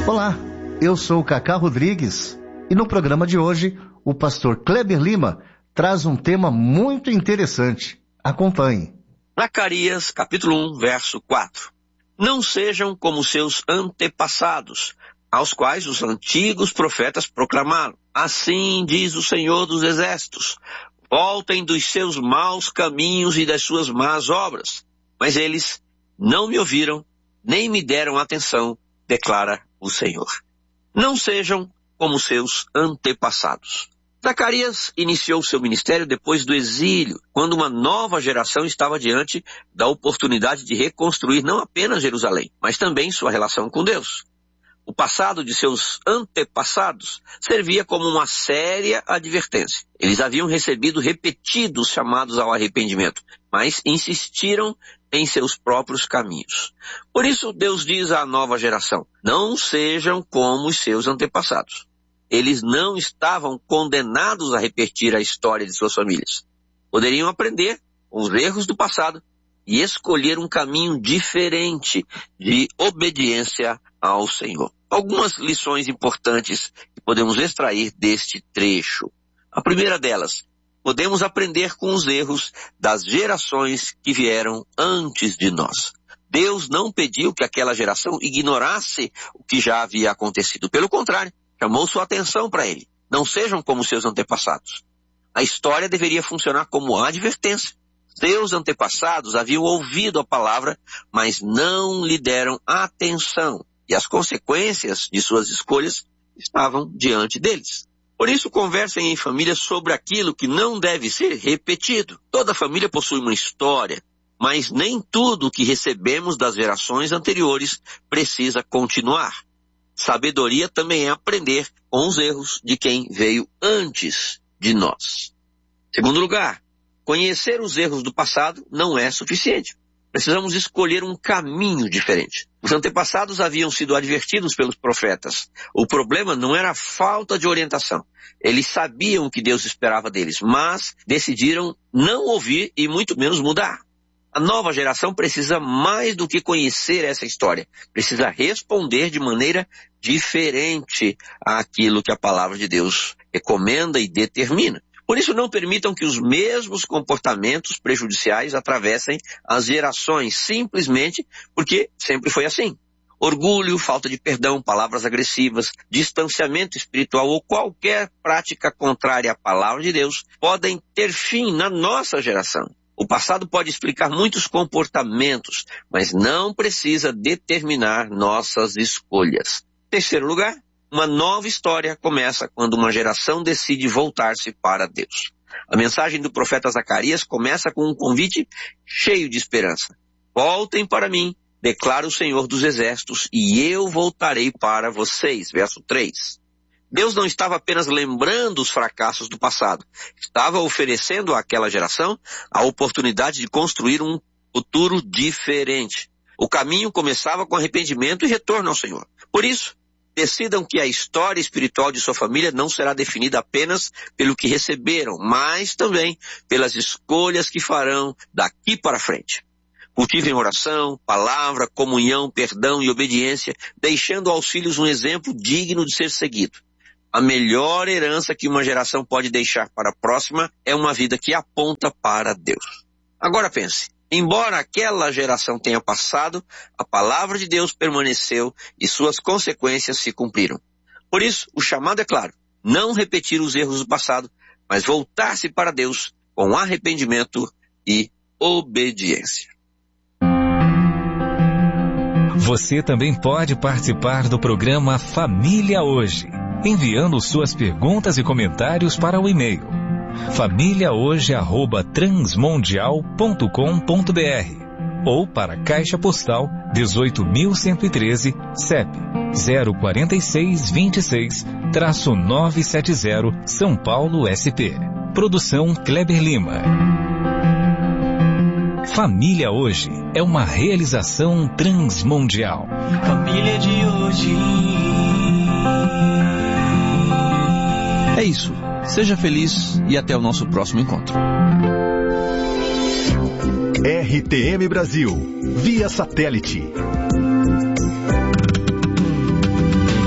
Olá, eu sou o Cacá Rodrigues e no programa de hoje o pastor Kleber Lima traz um tema muito interessante. Acompanhe. Zacarias, capítulo 1, verso 4. Não sejam como seus antepassados, aos quais os antigos profetas proclamaram. Assim diz o Senhor dos Exércitos: voltem dos seus maus caminhos e das suas más obras. Mas eles não me ouviram, nem me deram atenção, declara o Senhor. Não sejam como seus antepassados. Zacarias iniciou seu ministério depois do exílio, quando uma nova geração estava diante da oportunidade de reconstruir não apenas Jerusalém, mas também sua relação com Deus. O passado de seus antepassados servia como uma séria advertência. Eles haviam recebido repetidos chamados ao arrependimento, mas insistiram em seus próprios caminhos. Por isso, Deus diz à nova geração: não sejam como os seus antepassados. Eles não estavam condenados a repetir a história de suas famílias. Poderiam aprender com os erros do passado e escolher um caminho diferente de obediência ao Senhor. Algumas lições importantes que podemos extrair deste trecho. A primeira delas: podemos aprender com os erros das gerações que vieram antes de nós. Deus não pediu que aquela geração ignorasse o que já havia acontecido. Pelo contrário, chamou sua atenção para ele. Não sejam como seus antepassados. A história deveria funcionar como advertência. Seus antepassados haviam ouvido a palavra, mas não lhe deram atenção. E as consequências de suas escolhas estavam diante deles. Por isso, conversem em família sobre aquilo que não deve ser repetido. Toda família possui uma história, mas nem tudo o que recebemos das gerações anteriores precisa continuar. Sabedoria também é aprender com os erros de quem veio antes de nós. Segundo lugar, conhecer os erros do passado não é suficiente. Precisamos escolher um caminho diferente. Os antepassados haviam sido advertidos pelos profetas. O problema não era a falta de orientação. Eles sabiam o que Deus esperava deles, mas decidiram não ouvir e muito menos mudar. A nova geração precisa mais do que conhecer essa história. Precisa responder de maneira diferente àquilo que a palavra de Deus recomenda e determina. Por isso, não permitam que os mesmos comportamentos prejudiciais atravessem as gerações, simplesmente porque sempre foi assim. Orgulho, falta de perdão, palavras agressivas, distanciamento espiritual ou qualquer prática contrária à palavra de Deus podem ter fim na nossa geração. O passado pode explicar muitos comportamentos, mas não precisa determinar nossas escolhas. Terceiro lugar, uma nova história começa quando uma geração decide voltar-se para Deus. A mensagem do profeta Zacarias começa com um convite cheio de esperança. Voltem para mim, declara o Senhor dos Exércitos, e eu voltarei para vocês. Verso 3. Deus não estava apenas lembrando os fracassos do passado, estava oferecendo àquela geração a oportunidade de construir um futuro diferente. O caminho começava com arrependimento e retorno ao Senhor. Por isso, decidam que a história espiritual de sua família não será definida apenas pelo que receberam, mas também pelas escolhas que farão daqui para frente. Cultivem oração, palavra, comunhão, perdão e obediência, deixando aos filhos um exemplo digno de ser seguido. A melhor herança que uma geração pode deixar para a próxima é uma vida que aponta para Deus. Agora pense. Embora aquela geração tenha passado, a palavra de Deus permaneceu e suas consequências se cumpriram. Por isso, o chamado é claro: não repetir os erros do passado, mas voltar-se para Deus com arrependimento e obediência. Você também pode participar do programa Família Hoje, enviando suas perguntas e comentários para o e-mail famíliahoje@transmundial.com.br ou para a Caixa Postal 18.113, CEP 04626-970, São Paulo, SP. Produção Kleber Lima. Família Hoje é uma realização transmundial. Família de hoje. É isso. Seja feliz e até o nosso próximo encontro. RTM Brasil, via satélite.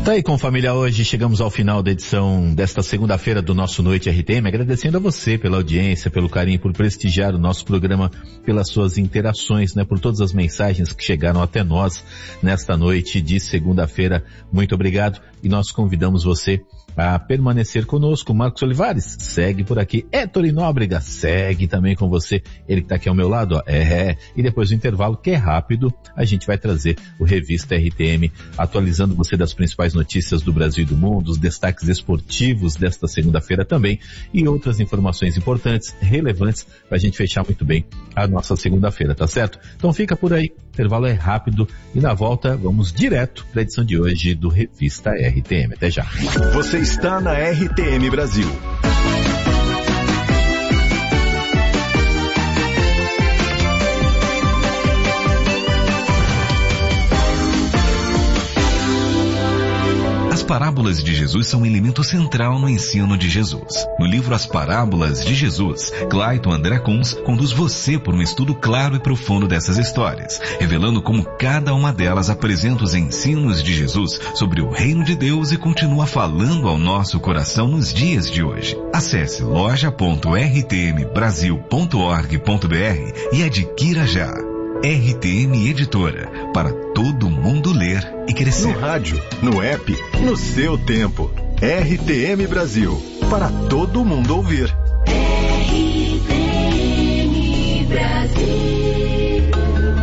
Tá aí com família hoje, chegamos ao final da edição desta segunda-feira do nosso Noite RTM, agradecendo a você pela audiência, pelo carinho, por prestigiar o nosso programa, pelas suas interações, né, por todas as mensagens que chegaram até nós nesta noite de segunda-feira. Muito obrigado e nós convidamos você a permanecer conosco. Marcos Olivares, segue por aqui. Héctor Nóbrega, segue também com você. Ele que tá aqui ao meu lado, ó. E depois do intervalo, que é rápido, a gente vai trazer o Revista RTM, atualizando você das principais notícias do Brasil e do mundo, os destaques esportivos desta segunda-feira também, e outras informações importantes, relevantes, pra gente fechar muito bem a nossa segunda-feira, tá certo? Então fica por aí, o intervalo é rápido, e na volta vamos direto para a edição de hoje do Revista RTM. Até já. Você está na RTM Brasil. As parábolas de Jesus são um elemento central no ensino de Jesus. No livro As Parábolas de Jesus, Clayton André Kunz conduz você por um estudo claro e profundo dessas histórias, revelando como cada uma delas apresenta os ensinos de Jesus sobre o reino de Deus e continua falando ao nosso coração nos dias de hoje. Acesse loja.rtmbrasil.org.br e adquira já. RTM Editora, para todo mundo ler e crescer. No rádio, no app, no seu tempo. RTM Brasil, para todo mundo ouvir. RTM Brasil.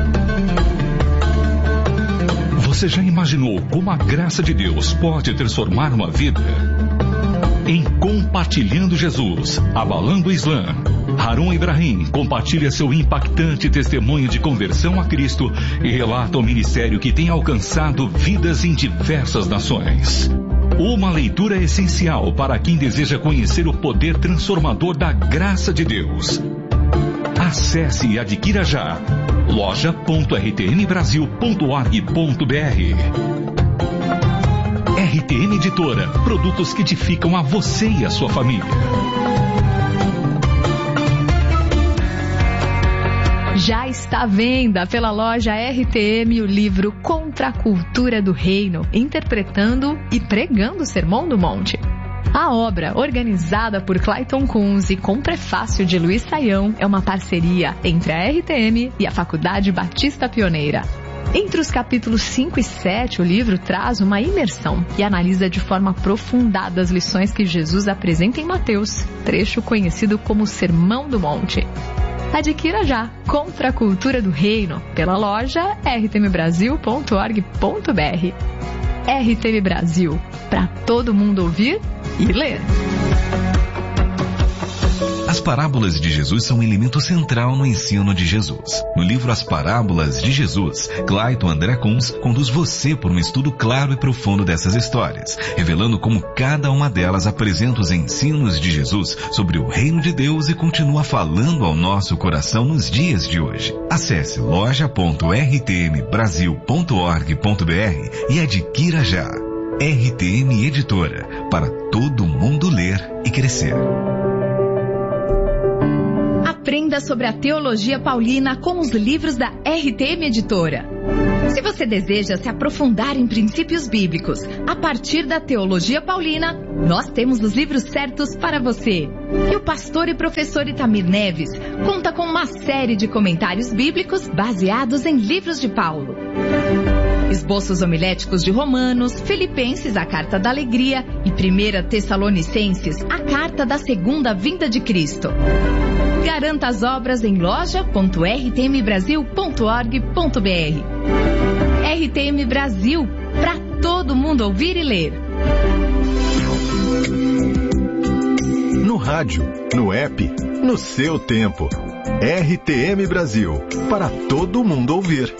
Você já imaginou como a graça de Deus pode transformar uma vida? Em Compartilhando Jesus, Abalando o Islã, Harun Ibrahim compartilha seu impactante testemunho de conversão a Cristo e relata o ministério que tem alcançado vidas em diversas nações. Uma leitura essencial para quem deseja conhecer o poder transformador da graça de Deus. Acesse e adquira já loja.rtmbrasil.org.br. RTM Editora, produtos que edificam a você e a sua família. Já está à venda pela loja RTM o livro Contra a Cultura do Reino, interpretando e pregando o Sermão do Monte. A obra, organizada por Clayton Kunz e com prefácio de Luiz Saião, é uma parceria entre a RTM e a Faculdade Batista Pioneira. Entre os capítulos 5 e 7, o livro traz uma imersão e analisa de forma aprofundada as lições que Jesus apresenta em Mateus, trecho conhecido como Sermão do Monte. Adquira já Contra a Cultura do Reino pela loja rtmbrasil.org.br. RTM Brasil, para todo mundo ouvir e ler. As parábolas de Jesus são um elemento central no ensino de Jesus. No livro As Parábolas de Jesus, Clayton André Kunz conduz você por um estudo claro e profundo dessas histórias, revelando como cada uma delas apresenta os ensinos de Jesus sobre o reino de Deus e continua falando ao nosso coração nos dias de hoje. Acesse loja.rtmbrasil.org.br e adquira já. RTM Editora, para todo mundo ler e crescer. Aprenda sobre a teologia paulina com os livros da RTM Editora. Se você deseja se aprofundar em princípios bíblicos a partir da teologia paulina, nós temos os livros certos para você. E o pastor e professor Itamir Neves conta com uma série de comentários bíblicos baseados em livros de Paulo. Esboços homiléticos de Romanos, Filipenses, a Carta da Alegria e 1 Tessalonicenses, a Carta da Segunda Vinda de Cristo. Garanta as obras em loja.rtmbrasil.org.br. RTM Brasil, para todo mundo ouvir e ler. No rádio, no app, no seu tempo. RTM Brasil, para todo mundo ouvir.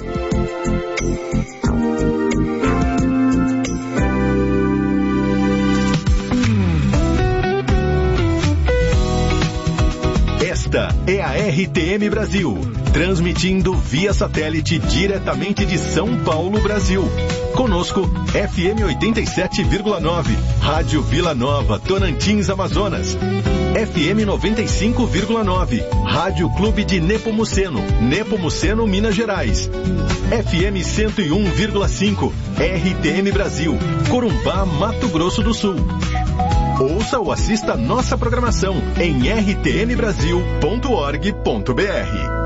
Esta é a RTM Brasil, transmitindo via satélite diretamente de São Paulo, Brasil. Conosco, FM 87,9, Rádio Vila Nova, Tocantins, Amazonas. FM 95,9. Rádio Clube de Nepomuceno, Nepomuceno, Minas Gerais. FM 101,5. RTM Brasil, Corumbá, Mato Grosso do Sul. Ouça ou assista nossa programação em rtmbrasil.org.br.